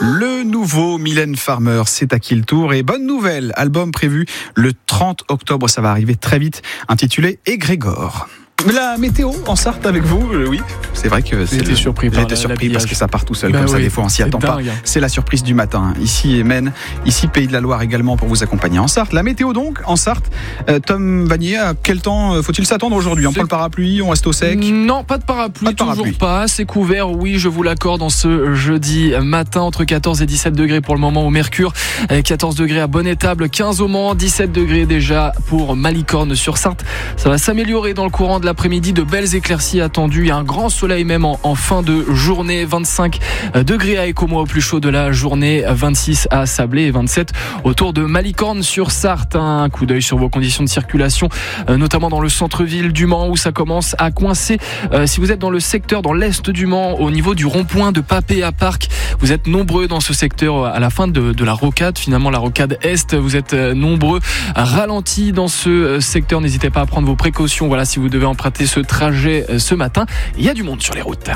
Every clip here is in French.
Le nouveau Mylène Farmer, c'est à qui le tour? Et bonne nouvelle, album prévu le 30 octobre, ça va arriver très vite, intitulé Égrégore. La météo en Sarthe avec vous, oui, c'est vrai que J'étais surpris parce que ça part tout seul, Ben comme ça oui, des fois on s'y attend pas. dingue. C'est la surprise du matin, ici Maine, ici Pays de la Loire également pour vous accompagner en Sarthe. La météo donc en Sarthe, Tom Vanier, à quel temps faut-il s'attendre aujourd'hui? On prend le parapluie, on reste au sec? Non, pas de parapluie, toujours pas, c'est couvert, oui, je vous l'accorde, en ce jeudi matin, entre 14 et 17 degrés pour le moment au Mercure, 14 degrés à Bonne-Étable, 15 au Mans, 17 degrés déjà pour Malicorne sur Sarthe. Ça va s'améliorer dans le courant de l'après-midi, de belles éclaircies attendues, il y a un grand soleil même en fin de journée, 25 degrés à Écomois au plus chaud de la journée, 26 à Sablé et 27 autour de Malicorne sur Sarthe. Un coup d'œil sur vos conditions de circulation, notamment dans le centre-ville du Mans où ça commence à coincer. Si vous êtes dans le secteur, dans l'est du Mans, au niveau du rond-point de Papé à Parc, vous êtes nombreux dans ce secteur à la fin de la rocade, finalement la rocade est, vous êtes nombreux ralentis dans ce secteur, n'hésitez pas à prendre vos précautions, voilà, si vous devez emprunter ce trajet ce matin, il y a du monde sur les routes.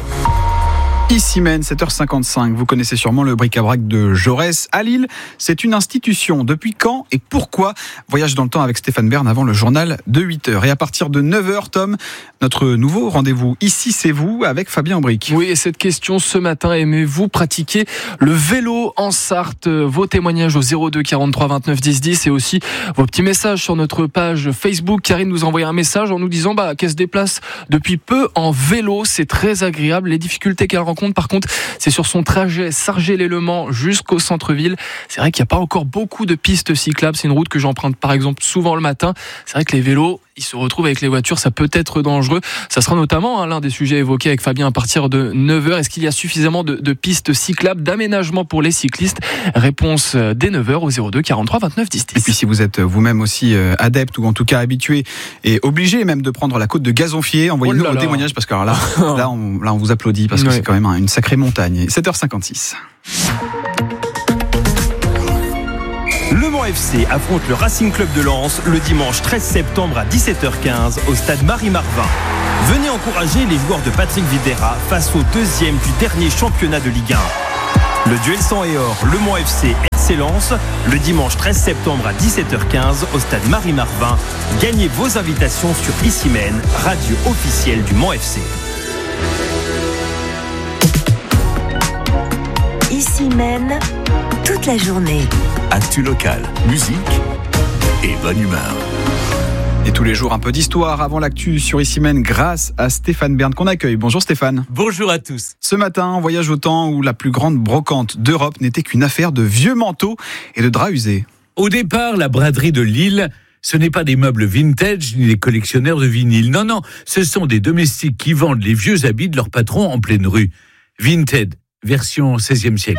Ici Maine, 7h55, vous connaissez sûrement le bric-à-brac de Jaurès. À Lille, c'est une institution. Depuis quand et pourquoi? Voyage dans le temps avec Stéphane Bern avant le journal de 8h. Et à partir de 9h, Tom, notre nouveau rendez-vous Ici c'est vous avec Fabien Aubric. Oui, et cette question ce matin, aimez-vous pratiquer le vélo en Sarthe? Vos témoignages au 02 43 29 10 10 et aussi vos petits messages sur notre page Facebook. Karine nous a envoyé un message en nous disant qu'elle se déplace depuis peu en vélo, c'est très agréable. Les difficultés qu'elle rencontre, par contre, c'est sur son trajet Sargé-les-Le Mans jusqu'au centre-ville. C'est vrai qu'il n'y a pas encore beaucoup de pistes cyclables. C'est une route que j'emprunte par exemple souvent le matin. C'est vrai que les vélos, ils se retrouvent avec les voitures, ça peut être dangereux. Ça sera notamment l'un des sujets évoqués avec Fabien à partir de 9h. Est-ce qu'il y a suffisamment de pistes cyclables, d'aménagement pour les cyclistes? Réponse dès 9h au 02 43 29 10 10. Et puis si vous êtes vous-même aussi adepte ou en tout cas habitué et obligé même de prendre la côte de Gazonfier, envoyez-nous vos témoignages parce que alors là on vous applaudit parce que c'est quand même une sacrée montagne. 7h56. Le Mans FC affronte le Racing Club de Lens le dimanche 13 septembre à 17h15 au stade Marie-Marvin. Venez encourager les joueurs de Patrick Vieira face au deuxième du dernier championnat de Ligue 1. Le duel sang et or, Le Mans FC RC Lens, le dimanche 13 septembre à 17h15 au stade Marie-Marvin. Gagnez vos invitations sur Ici Maine, radio officielle du Mans FC. Ici Maine, toute la journée. Actu locale, musique et bonne humeur. Et tous les jours, un peu d'histoire avant l'actu sur Ici Maine grâce à Stéphane Bern qu'on accueille. Bonjour Stéphane. Bonjour à tous. Ce matin, voyage au temps où la plus grande brocante d'Europe n'était qu'une affaire de vieux manteaux et de draps usés. Au départ, la braderie de Lille, ce n'est pas des meubles vintage ni des collectionneurs de vinyle. Non, ce sont des domestiques qui vendent les vieux habits de leurs patrons en pleine rue. Vinted, version 16e siècle.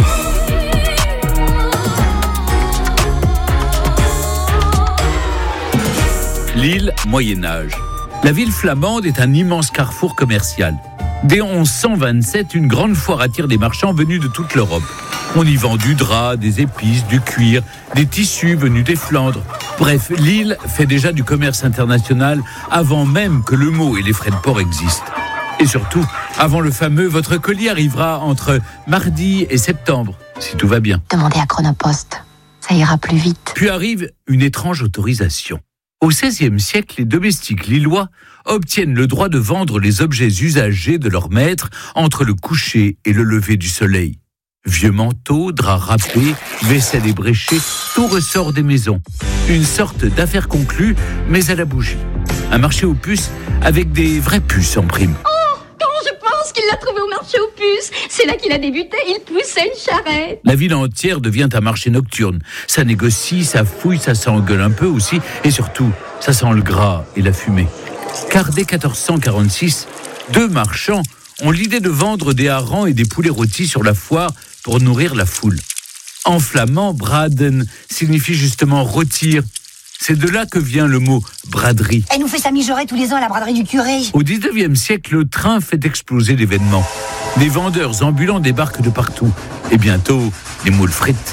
Lille, Moyen-Âge. La ville flamande est un immense carrefour commercial. Dès 1127, une grande foire attire des marchands venus de toute l'Europe. On y vend du drap, des épices, du cuir, des tissus venus des Flandres. Bref, Lille fait déjà du commerce international avant même que le mot et les frais de port existent. Et surtout, avant le fameux « votre colis arrivera entre mardi et septembre », si tout va bien. Demandez à Chronopost, ça ira plus vite. Puis arrive une étrange autorisation. Au XVIe siècle, les domestiques lillois obtiennent le droit de vendre les objets usagés de leur maître entre le coucher et le lever du soleil. Vieux manteaux, draps râpés, vaisselle ébréchée, tout ressort des maisons. Une sorte d'affaire conclue, mais à la bougie. Un marché aux puces avec des vraies puces en prime. Qu'il l'a trouvé au marché aux puces. C'est là qu'il a débuté, il poussait une charrette. La ville entière devient un marché nocturne. Ça négocie, ça fouille, ça s'engueule un peu aussi. Et surtout, ça sent le gras et la fumée. Car dès 1446, deux marchands ont l'idée de vendre des harengs et des poulets rôtis sur la foire pour nourrir la foule. En flamand, braden signifie justement rôtir. C'est de là que vient le mot braderie. Elle nous fait sa mijaurée tous les ans à la braderie du curé. Au 19e siècle, le train fait exploser l'événement. Des vendeurs ambulants débarquent de partout. Et bientôt, les moules frites.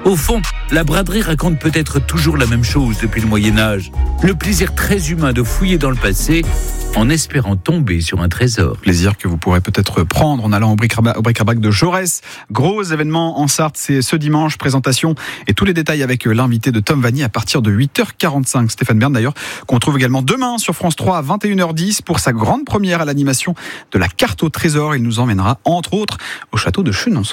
Au fond, la braderie raconte peut-être toujours la même chose depuis le Moyen-Âge. Le plaisir très humain de fouiller dans le passé en espérant tomber sur un trésor. Plaisir que vous pourrez peut-être prendre en allant au bric-à-brac de Jaurès. Gros événement en Sarthe, c'est ce dimanche. Présentation et tous les détails avec l'invité de Tom Vanny à partir de 8h45. Stéphane Bern d'ailleurs, qu'on trouve également demain sur France 3 à 21h10 pour sa grande première à l'animation de la carte au trésor. Il nous emmènera entre autres au château de Chenonceau.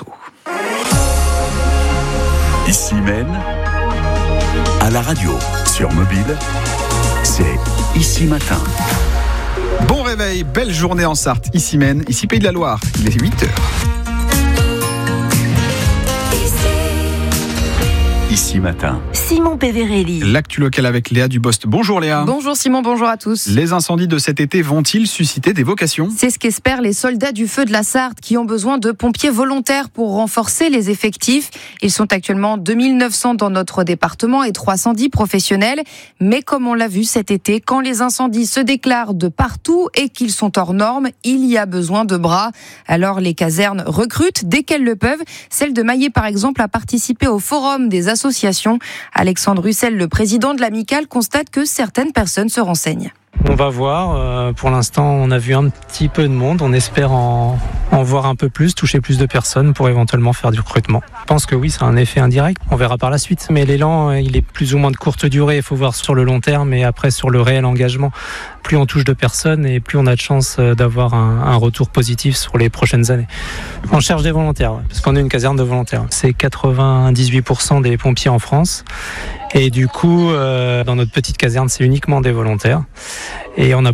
Ici même, à la radio, sur mobile, c'est Ici Matin. Bon réveil, belle journée en Sarthe, ici Maine, ici Pays de la Loire. Il est 8h. Ici Matin. Simon Péverelli. L'actu local avec Léa Dubost. Bonjour Léa. Bonjour Simon, bonjour à tous. Les incendies de cet été vont-ils susciter des vocations ? C'est ce qu'espèrent les soldats du feu de la Sarthe qui ont besoin de pompiers volontaires pour renforcer les effectifs. Ils sont actuellement 2900 dans notre département et 310 professionnels. Mais comme on l'a vu cet été, quand les incendies se déclarent de partout et qu'ils sont hors normes, il y a besoin de bras. Alors les casernes recrutent dès qu'elles le peuvent. Celle de Maillé par exemple a participé au forum des associations. Alexandre Russel, le président de l'amicale, constate que certaines personnes se renseignent. On va voir. Pour l'instant, on a vu un petit peu de monde. On espère en voir un peu plus, toucher plus de personnes pour éventuellement faire du recrutement. Je pense que oui, c'est un effet indirect. On verra par la suite. Mais l'élan, il est plus ou moins de courte durée. Il faut voir sur le long terme et après sur le réel engagement. Plus on touche de personnes et plus on a de chances d'avoir un retour positif sur les prochaines années. On cherche des volontaires, parce qu'on est une caserne de volontaires. C'est 98% des pompiers en France. Et du coup, dans notre petite caserne, c'est uniquement des volontaires. Et on a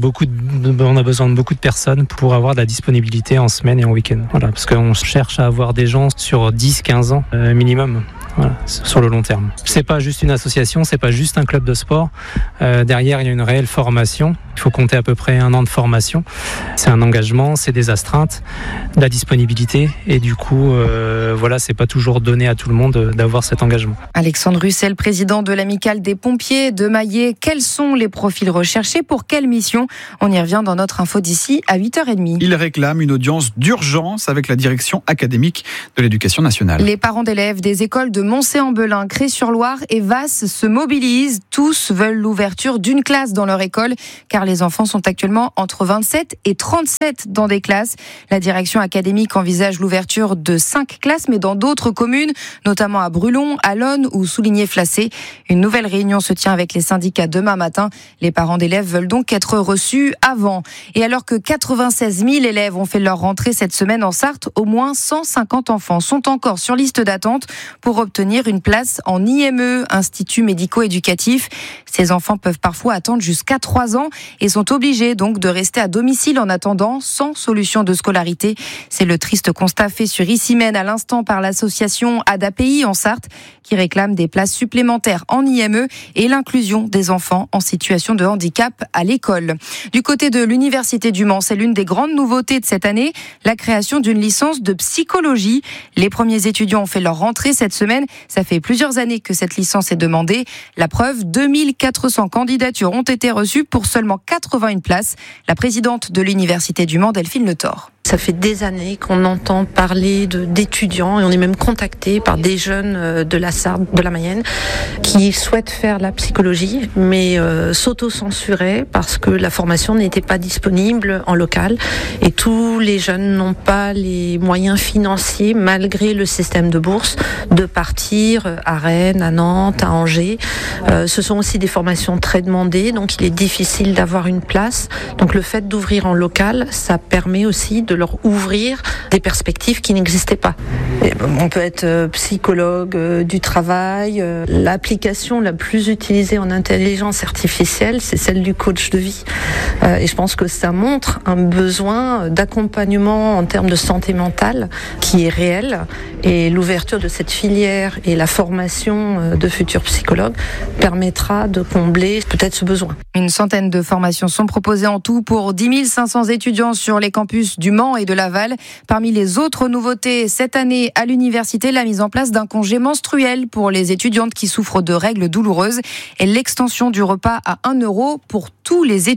besoin de beaucoup de personnes pour avoir de la disponibilité en semaine et en week-end. Voilà, parce qu'on cherche à avoir des gens sur 10-15 ans minimum. Voilà, sur le long terme. C'est pas juste une association, c'est pas juste un club de sport. Derrière, il y a une réelle formation. Il faut compter à peu près 1 an de formation. C'est un engagement, c'est des astreintes, de la disponibilité. Et du coup, voilà, c'est pas toujours donné à tout le monde d'avoir cet engagement. Alexandre Russel, président de l'amicale des pompiers de Maillé. Quels sont les profils recherchés pour quelle mission ? On y revient dans notre info d'ici à 8h30. Il réclame une audience d'urgence avec la direction académique de l'éducation nationale. Les parents d'élèves des écoles de Moncé-en-Belin, Cré-sur-Loire et Vasse se mobilisent. Tous veulent l'ouverture d'une classe dans leur école, car les enfants sont actuellement entre 27 et 37 dans des classes. La direction académique envisage l'ouverture de 5 classes, mais dans d'autres communes, notamment à Brulon, à Lonne ou Souligné-Flacé. Une nouvelle réunion se tient avec les syndicats demain matin. Les parents d'élèves veulent donc être reçus avant. Et alors que 96 000 élèves ont fait leur rentrée cette semaine en Sarthe, au moins 150 enfants sont encore sur liste d'attente pour obtenir une place en IME, Institut médico-éducatif. Ces enfants peuvent parfois attendre jusqu'à 3 ans et sont obligés donc de rester à domicile en attendant, sans solution de scolarité. C'est le triste constat fait sur Ici Maine à l'instant par l'association ADAPI en Sarthe, qui réclame des places supplémentaires en IME et l'inclusion des enfants en situation de handicap à l'école. Du côté de l'Université du Mans, c'est l'une des grandes nouveautés de cette année, la création d'une licence de psychologie. Les premiers étudiants ont fait leur rentrée cette semaine. Ça fait plusieurs années que cette licence est demandée. La preuve, 2400 candidatures ont été reçues pour seulement 81 places. La présidente de l'Université du Mans, Delphine Le Thor. Ça fait des années qu'on entend parler d'étudiants et on est même contacté par des jeunes de la Sarthe, de la Mayenne, qui souhaitent faire la psychologie, mais s'auto-censuraient parce que la formation n'était pas disponible en local. Et tous les jeunes n'ont pas les moyens financiers, malgré le système de bourse, de partir à Rennes, à Nantes, à Angers. Ce sont aussi des formations très demandées, donc il est difficile d'avoir une place. Donc le fait d'ouvrir en local, ça permet aussi de leur ouvrir des perspectives qui n'existaient pas. On peut être psychologue du travail. L'application la plus utilisée en intelligence artificielle, c'est celle du coach de vie. Et je pense que ça montre un besoin d'accompagnement en termes de santé mentale qui est réel. Et l'ouverture de cette filière et la formation de futurs psychologues permettra de combler peut-être ce besoin. Une centaine de formations sont proposées en tout pour 10 500 étudiants sur les campus du Mans et de Laval. Parmi les autres nouveautés cette année à l'université, la mise en place d'un congé menstruel pour les étudiantes qui souffrent de règles douloureuses et l'extension du repas à 1 € pour tous les étudiants.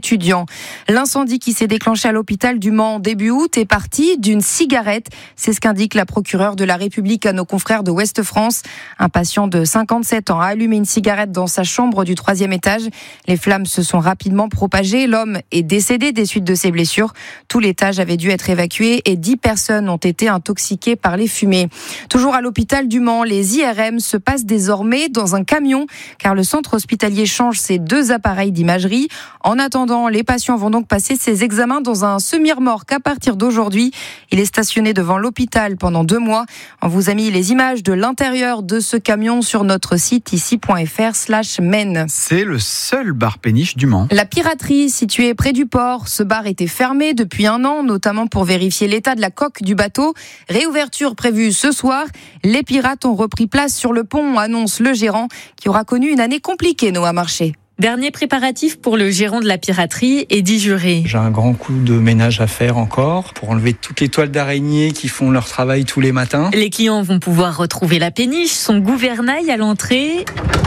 L'incendie qui s'est déclenché à l'hôpital du Mans début août est parti d'une cigarette. C'est ce qu'indique la procureure de la République à nos confrères de Ouest France. Un patient de 57 ans a allumé une cigarette dans sa chambre du 3e étage. Les flammes se sont rapidement propagées. L'homme est décédé des suites de ses blessures. Tout l'étage avait dû être évacué et 10 personnes ont été intoxiquées par les fumées. Toujours à l'hôpital du Mans, les IRM se passent désormais dans un camion car le centre hospitalier change ses 2 appareils d'imagerie. En attendant, les patients vont donc passer ces examens dans un semi-remorque à partir d'aujourd'hui. Il est stationné devant l'hôpital pendant 2 mois. On vous a mis les images de l'intérieur de ce camion sur notre site ici.fr/Maine. C'est le seul bar péniche du Mans. La Piraterie, située près du port. Ce bar était fermé depuis 1 an, notamment pour vérifier l'état de la coque du bateau. Réouverture prévue ce soir. Les pirates ont repris place sur le pont, annonce le gérant, qui aura connu une année compliquée, Noah Marché. Dernier préparatif pour le gérant de la Piraterie, Eddy Juré. J'ai un grand coup de ménage à faire encore pour enlever toutes les toiles d'araignée qui font leur travail tous les matins. Les clients vont pouvoir retrouver la péniche, son gouvernail à l'entrée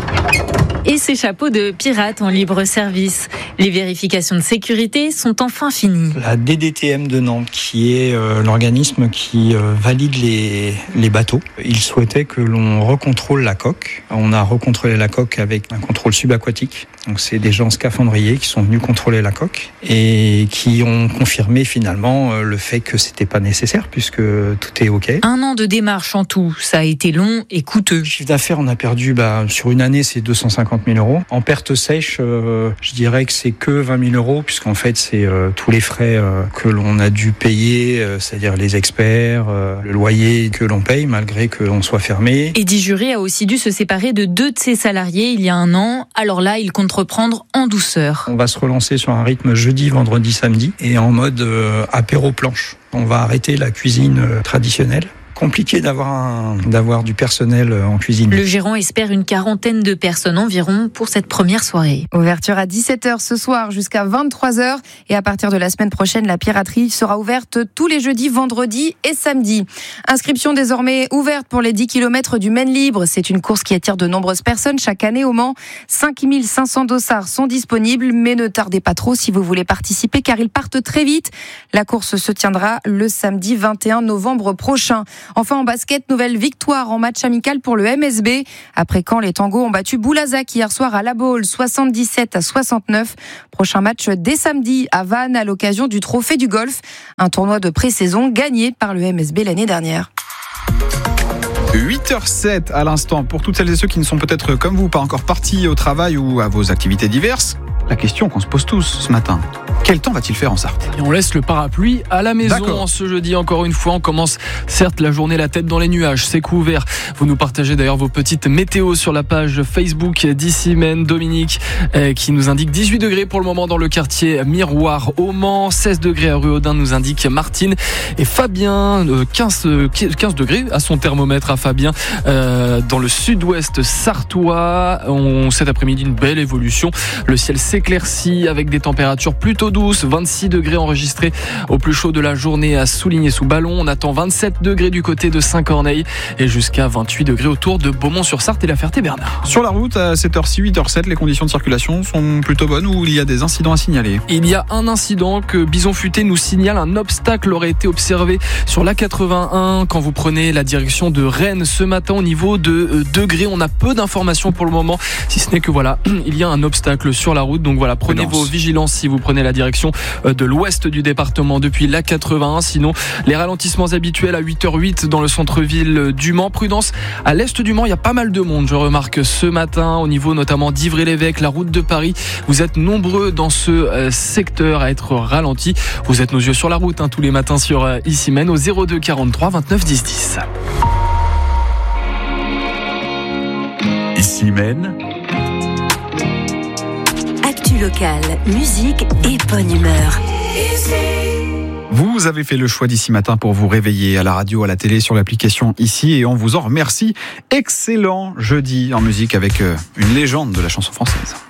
et ses chapeaux de pirates en libre service. Les vérifications de sécurité sont enfin finies. La DDTM de Nantes, qui est l'organisme qui valide les bateaux, il souhaitait que l'on recontrôle la coque. On a recontrôlé la coque avec un contrôle subaquatique. Donc c'est des gens scaphandriers qui sont venus contrôler la coque et qui ont confirmé finalement le fait que c'était pas nécessaire puisque tout est OK. 1 an de démarche en tout, ça a été long et coûteux. Le chiffre d'affaires, on a perdu sur une année, c'est 250 000 euros. En perte sèche, je dirais que c'est que 20 000 euros puisqu'en fait c'est tous les frais que l'on a dû payer, c'est-à-dire les experts, le loyer que l'on paye malgré qu'on soit fermé. Eddy Juré a aussi dû se séparer de 2 de ses salariés il y a 1 an. Alors là, il compte reprendre en douceur. On va se relancer sur un rythme jeudi, vendredi, samedi et en mode apéro planche. On va arrêter la cuisine traditionnelle. Compliqué d'avoir du personnel en cuisine. Le gérant espère une 40aine de personnes environ pour cette première soirée. Ouverture à 17h ce soir jusqu'à 23h et à partir de la semaine prochaine, la Piraterie sera ouverte tous les jeudis, vendredis et samedis. Inscription désormais ouverte pour les 10 km du Maine Libre. C'est une course qui attire de nombreuses personnes chaque année au Mans. 5500 dossards sont disponibles, mais ne tardez pas trop si vous voulez participer car ils partent très vite. La course se tiendra le samedi 21 novembre prochain. Enfin en basket, nouvelle victoire en match amical pour le MSB. Après Caen, les Tangos ont battu Boulazac hier soir à La Baule, 77-69. Prochain match dès samedi à Vannes à l'occasion du Trophée du Golf, un tournoi de pré-saison gagné par le MSB l'année dernière. 8h07 à l'instant pour toutes celles et ceux qui ne sont peut-être comme vous pas encore partis au travail ou à vos activités diverses. La question qu'on se pose tous ce matin, quel temps va-t-il faire en Sarthe ? Et on laisse le parapluie à la maison. D'accord. Ce jeudi, encore une fois, on commence certes la journée la tête dans les nuages, c'est couvert. Vous nous partagez d'ailleurs vos petites météos sur la page Facebook d'Ici Maine. Dominique qui nous indique 18 degrés pour le moment dans le quartier Miroir au Mans, 16 degrés à Ruaudin nous indique Martine, et Fabien 15 degrés à son thermomètre à Fabien dans le sud-ouest sartois. Cet après-midi une belle évolution, le ciel s'éclaircit avec des températures plutôt douces, 26 degrés enregistrés au plus chaud de la journée à Souligné-sous-Ballon. On attend 27 degrés du côté de Saint-Corneille et jusqu'à 28 degrés autour de Beaumont-sur-Sarthe et la Ferté-Bernard. Sur la route, à 7h06, 8h07, les conditions de circulation sont plutôt bonnes ou il y a des incidents à signaler ? Il y a un incident que Bison Futé nous signale. Un obstacle aurait été observé sur l'A81 quand vous prenez la direction de Rennes ce matin au niveau de degrés. On a peu d'informations pour le moment, si ce n'est que voilà, il y a un obstacle sur la route. Donc voilà, prenez vos vigilances si vous prenez la direction de l'ouest du département depuis l'A81. Sinon, les ralentissements habituels à 8h08 dans le centre-ville du Mans. Prudence, à l'est du Mans, il y a pas mal de monde. Je remarque ce matin au niveau notamment d'Ivry-l'Évêque, la route de Paris. Vous êtes nombreux dans ce secteur à être ralentis. Vous êtes nos yeux sur la route tous les matins sur Ici Maine au 02 43 29 10 10. Ici Maine. Actu locale, musique et bonne humeur. Vous avez fait le choix d'Ici Matin pour vous réveiller à la radio, à la télé, sur l'application Ici et on vous en remercie. Excellent jeudi en musique avec une légende de la chanson française.